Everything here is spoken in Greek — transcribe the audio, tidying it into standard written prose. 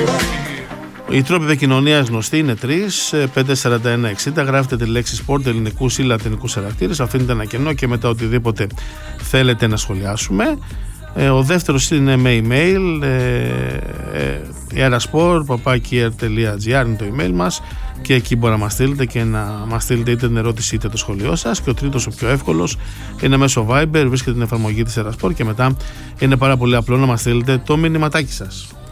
Οι τρόποι επικοινωνίας γνωστοί είναι 3, 541-60. Γράφετε τη λέξη sport, ελληνικούς ή λατινικούς χαρακτήρες. Αφήνετε ένα κενό και μετά οτιδήποτε θέλετε να σχολιάσουμε. Ο δεύτερος είναι με email, erasport@air.gr είναι το email μας και εκεί μπορεί να μας στείλετε και να μας στείλετε είτε την ερώτηση είτε το σχολείο σας. Και ο τρίτος, ο πιο εύκολος, είναι μέσω Viber, βρίσκεται την εφαρμογή της Erasport και μετά είναι πάρα πολύ απλό να μας στείλετε το μηνυματάκι σας.